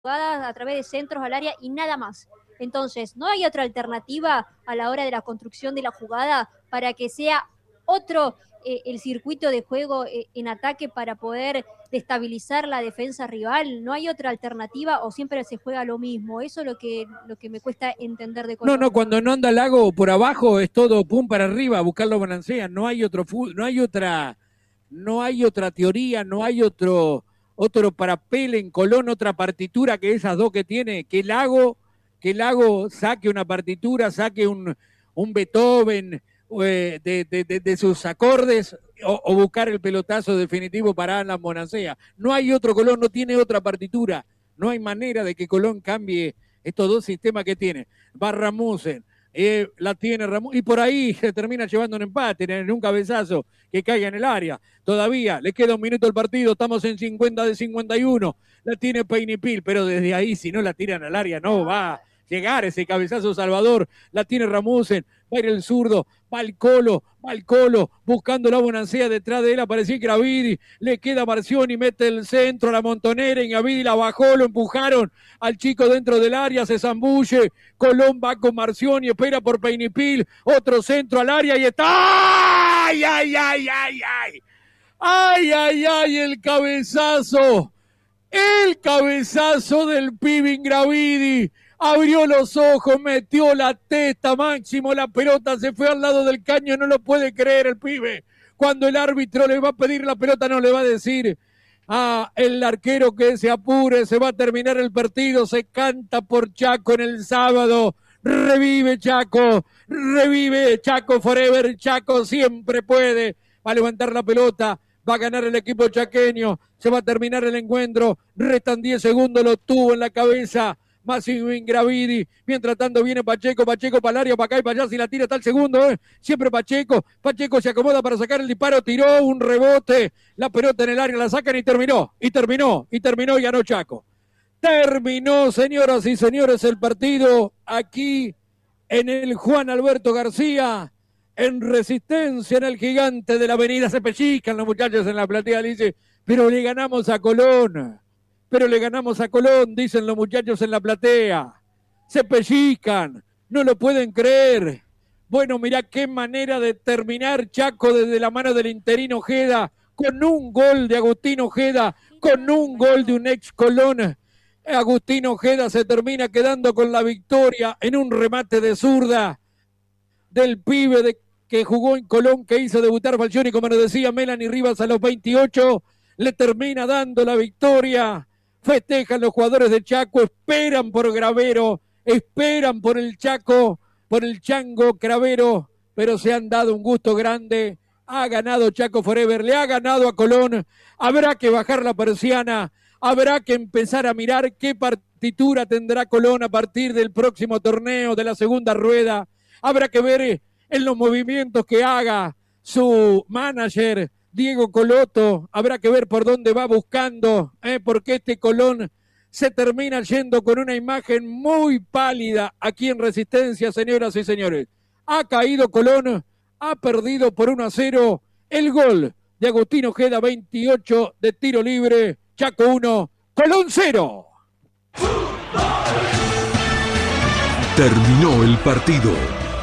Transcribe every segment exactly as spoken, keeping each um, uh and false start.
jugadas a través de centros al área y nada más. Entonces, no hay otra alternativa a la hora de la construcción de la jugada para que sea otro eh, el circuito de juego eh, en ataque para poder destabilizar la defensa rival. No hay otra alternativa o siempre se juega lo mismo. Eso es lo que, lo que me cuesta entender de No, Colón. no, cuando no anda Lago por abajo es todo pum para arriba, a buscarlo balancea. No hay otro fútbol, no hay otra, no hay otra teoría, no hay otro, otro parapel en Colón, otra partitura que esas dos que tiene, que Lago, que Lago saque una partitura, saque un, un Beethoven eh, de, de, de, de, sus acordes o, o buscar el pelotazo definitivo para Alan Bonancea. No hay otro Colón, no tiene otra partitura. No hay manera de que Colón cambie estos dos sistemas que tiene. Va Ramusen, eh, la tiene Ramusen, y por ahí se termina llevando un empate en un cabezazo que caiga en el área. Todavía le queda un minuto al partido, estamos en cincuenta de cincuenta y uno, la tiene Peinipil, pero desde ahí si no la tiran al área no va a llegar ese cabezazo Salvador, la tiene Ramusen, va a ir el zurdo, va el Colo, va el Colo, buscando la Bonancea detrás de él, apareció Gravidi, le queda Marcioni, mete el centro a la Montonera, y Gravidi la bajó, lo empujaron al chico dentro del área, se zambulle, Colón va con Marcioni, espera por Peinipil, otro centro al área y está, ¡ay, ay, ay, ay, ay! ¡Ay, ay, ay! El cabezazo, el cabezazo del pibe Gravidi. Abrió los ojos, metió la testa, Máximo, la pelota se fue al lado del caño, no lo puede creer el pibe. Cuando el árbitro le va a pedir la pelota, no le va a decir a el arquero que se apure, se va a terminar el partido, se canta por Chaco en el sábado. Revive Chaco, revive Chaco forever, Chaco siempre puede. Va a levantar la pelota, va a ganar el equipo chaqueño, se va a terminar el encuentro, restan diez segundos, lo tuvo en la cabeza Máximo Gravidi, mientras tanto viene Pacheco, Pacheco para el área, para acá y para allá, si la tira hasta el segundo, ¿eh? Siempre Pacheco, Pacheco se acomoda para sacar el disparo, tiró un rebote, la pelota en el área, la sacan y terminó, y terminó, y terminó y ganó Chaco. Terminó, señoras y señores, el partido aquí en el Juan Alberto García, en Resistencia, en el Gigante de la Avenida. Se pellizcan los muchachos en la platea, dice, pero le ganamos a Colón. Pero le ganamos a Colón, dicen los muchachos en la platea. Se pellizcan, no lo pueden creer. Bueno, mirá qué manera de terminar Chaco desde la mano del interino Ojeda, con un gol de Agustín Ojeda, con un gol de un ex Colón. Agustín Ojeda se termina quedando con la victoria en un remate de zurda del pibe de, que jugó en Colón, que hizo debutar Falcioni, como nos decía Melanie Rivas a los veintiocho, le termina dando la victoria. Festejan los jugadores de Chaco, esperan por Gravero, esperan por el Chaco, por el Chango Cravero, pero se han dado un gusto grande. Ha ganado Chaco Forever, le ha ganado a Colón. Habrá que bajar la persiana, habrá que empezar a mirar qué partitura tendrá Colón a partir del próximo torneo de la segunda rueda. Habrá que ver en los movimientos que haga su manager, Diego Coloto, habrá que ver por dónde va buscando, ¿eh? Porque este Colón se termina yendo con una imagen muy pálida aquí en Resistencia, señoras y señores. Ha caído Colón, ha perdido por uno a cero, el gol de Agustín Ojeda, veintiocho de tiro libre, Chaco uno, Colón cero. Terminó el partido.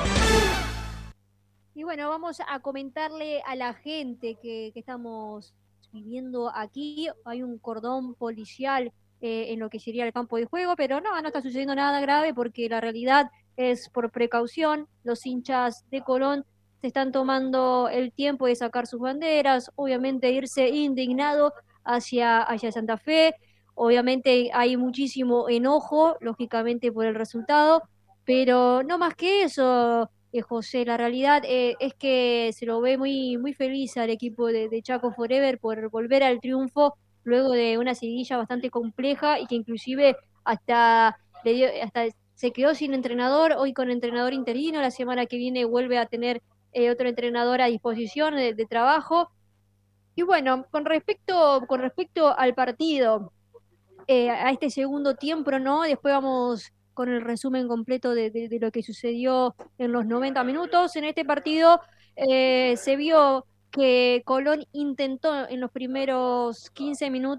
Y bueno, vamos a comentarle a la gente que, que estamos viviendo aquí. Hay un cordón policial eh, en lo que sería el campo de juego, pero no, no está sucediendo nada grave porque la realidad es por precaución. Los hinchas de Colón se están tomando el tiempo de sacar sus banderas, obviamente irse indignado hacia, hacia Santa Fe. Obviamente hay muchísimo enojo, lógicamente, por el resultado, pero no más que eso. Eh, José, la realidad eh, es que se lo ve muy, muy feliz al equipo de, de Chaco Forever por volver al triunfo luego de una seguidilla bastante compleja y que inclusive hasta, le dio, hasta se quedó sin entrenador, hoy con entrenador interino, la semana que viene vuelve a tener eh, otro entrenador a disposición de, de trabajo. Y bueno, con respecto, con respecto al partido, eh, a este segundo tiempo, ¿no? Después vamos con el resumen completo de, de, de lo que sucedió en los noventa minutos. En este partido eh, se vio que Colón intentó en los primeros quince minutos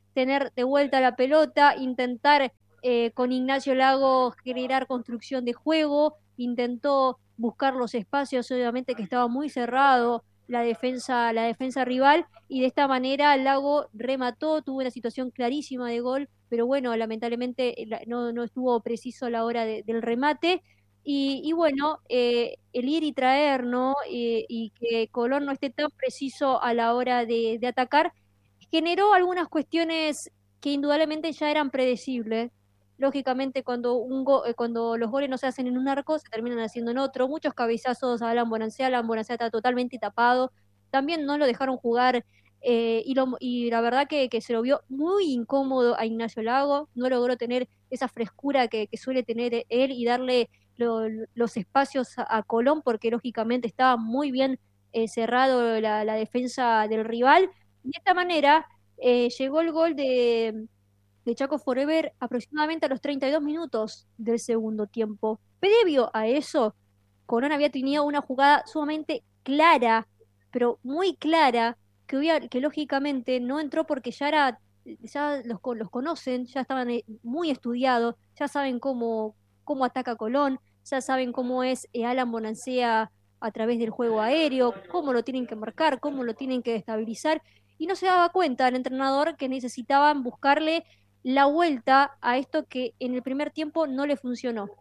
tener de vuelta la pelota, intentar eh, con Ignacio Lago generar construcción de juego, intentó buscar los espacios, obviamente que estaba muy cerrado la defensa, la defensa rival, y de esta manera Lago remató, tuvo una situación clarísima de gol, pero bueno, lamentablemente no, no estuvo preciso a la hora de, del remate. Y, y bueno, eh, el ir y traer, ¿no? Eh, y que Colón no esté tan preciso a la hora de, de atacar, generó algunas cuestiones que indudablemente ya eran predecibles. Lógicamente, cuando, un go- eh, cuando los goles no se hacen en un arco, se terminan haciendo en otro. Muchos cabezazos a Alan Bonancea, Alan Bonancea está totalmente tapado. También no lo dejaron jugar eh, y, lo- y la verdad que, que se lo vio muy incómodo a Ignacio Lago. No logró tener esa frescura que, que suele tener él y darle lo- los espacios a, a Colón, porque lógicamente estaba muy bien eh, cerrado la, la defensa del rival. Y de esta manera eh, llegó el gol de de Chaco Forever aproximadamente a los treinta y dos minutos del segundo tiempo. Previo a eso, Colón había tenido una jugada sumamente clara, pero muy clara, que, hubiera- que lógicamente no entró porque ya era, ya los, co- los conocen, ya estaban eh, muy estudiados, ya saben cómo, cómo ataca Colón, ya saben cómo es eh, Alan Bonancea a través del juego aéreo, cómo lo tienen que marcar, cómo lo tienen que estabilizar, y no se daba cuenta el entrenador que necesitaban buscarle la vuelta a esto que en el primer tiempo no le funcionó.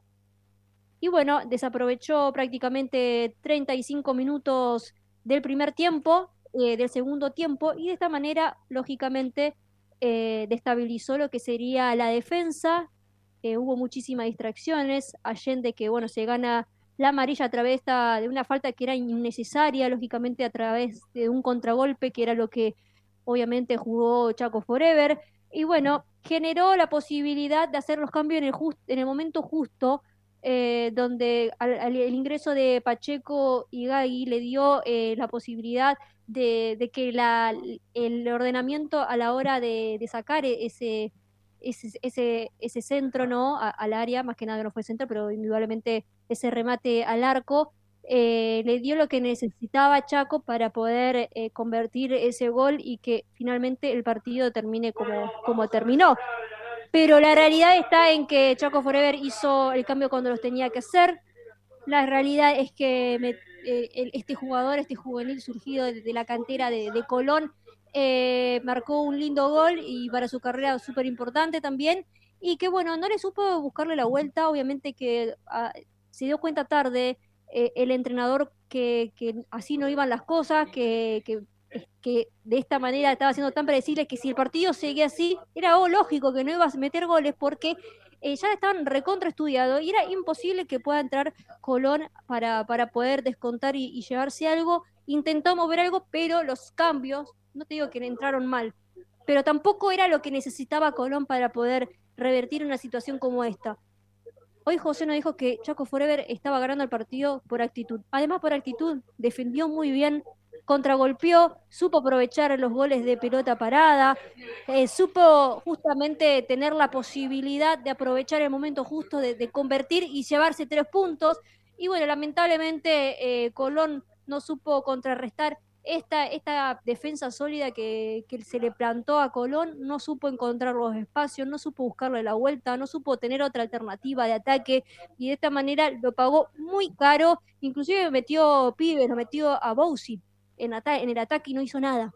Y bueno, desaprovechó prácticamente treinta y cinco minutos del primer tiempo, eh, del segundo tiempo, y de esta manera, lógicamente, eh, destabilizó lo que sería la defensa. Eh, hubo muchísimas distracciones. Allende que, bueno, se gana la amarilla a través de, esta- de una falta que era innecesaria, lógicamente a través de un contragolpe, que era lo que obviamente jugó Chaco Forever. Y bueno, generó la posibilidad de hacer los cambios en el, just- en el momento justo, eh, donde al, al- el ingreso de Pacheco y Gagui le dio eh, la posibilidad de, de que la, el ordenamiento a la hora de, de sacar e- ese, ese, ese, ese centro, ¿no? A- al área, más que nada no fue centro, pero indudablemente ese remate al arco, eh, le dio lo que necesitaba Chaco para poder eh, convertir ese gol y que finalmente el partido termine como, como terminó. Pero la realidad está en que Chaco Forever hizo el cambio cuando los tenía que hacer. La realidad es que me- eh, el- este jugador, este juvenil surgido de, de la cantera de, de Colón, eh, marcó un lindo gol y para su carrera súper importante también. Y que bueno, no le supo buscarle la vuelta, obviamente que ah, se dio cuenta tarde eh, el entrenador que, que así no iban las cosas, que, que que de esta manera estaba siendo tan predecible que si el partido seguía así, era oh, lógico que no ibas a meter goles porque eh, ya estaban recontra estudiados y era imposible que pueda entrar Colón para, para poder descontar y, y llevarse algo. Intentó mover algo, pero los cambios, no te digo que entraron mal, pero tampoco era lo que necesitaba Colón para poder revertir una situación como esta. Hoy José nos dijo que Chaco Forever estaba ganando el partido por actitud. Además, por actitud, defendió muy bien, contragolpeó, supo aprovechar los goles de pelota parada, eh, supo justamente tener la posibilidad de aprovechar el momento justo de, de convertir y llevarse tres puntos. Y bueno, lamentablemente eh, Colón no supo contrarrestar esta, esta defensa sólida que, que se le plantó a Colón, no supo encontrar los espacios, no supo buscarle la vuelta, no supo tener otra alternativa de ataque y de esta manera lo pagó muy caro, inclusive metió pibes, lo metió a Bouzy en, ata en el ataque y no hizo nada.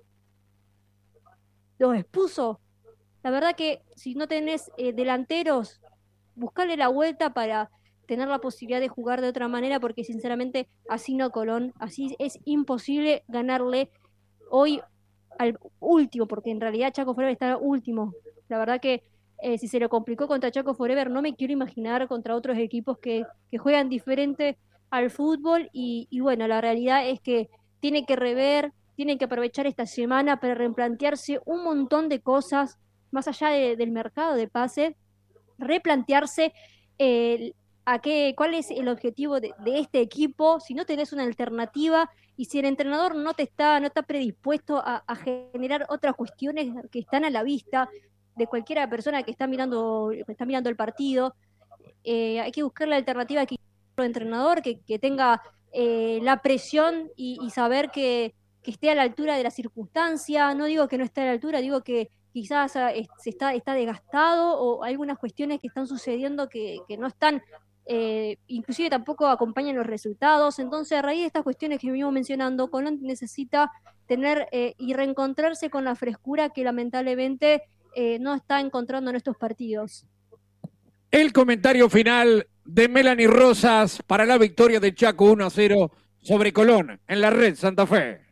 Los expuso. La verdad que si no tenés eh, delanteros, buscarle la vuelta para tener la posibilidad de jugar de otra manera, porque sinceramente así no Colón, así es imposible ganarle hoy al último, porque en realidad Chaco Forever está último. La verdad que eh, si se lo complicó contra Chaco Forever, no me quiero imaginar contra otros equipos que, que juegan diferente al fútbol y, y bueno, la realidad es que tiene que rever, tiene que aprovechar esta semana para replantearse un montón de cosas más allá de, del mercado de pase, replantearse eh, a qué, cuál es el objetivo de, de, este equipo, si no tenés una alternativa y si el entrenador no te está, no está predispuesto a, a generar otras cuestiones que están a la vista de cualquiera persona que está mirando, está mirando el partido, eh, hay que buscar la alternativa que el entrenador, que, que tenga eh, la presión y, y saber que, que esté a la altura de la circunstancia. No digo que no esté a la altura, digo que quizás eh, se está, está desgastado o algunas cuestiones que están sucediendo que, que no están, eh, inclusive tampoco acompañan los resultados. Entonces, a raíz de estas cuestiones que venimos mencionando, Colón necesita tener eh, y reencontrarse con la frescura que lamentablemente eh, no está encontrando en estos partidos. El comentario final de Melanie Rosas para la victoria de Chaco uno a cero sobre Colón en la Red Santa Fe.